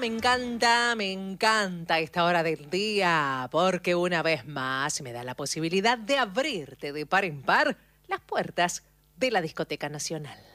me encanta esta hora del día, porque una vez más me da la posibilidad de abrirte de par en par las puertas de la Discoteca Nacional.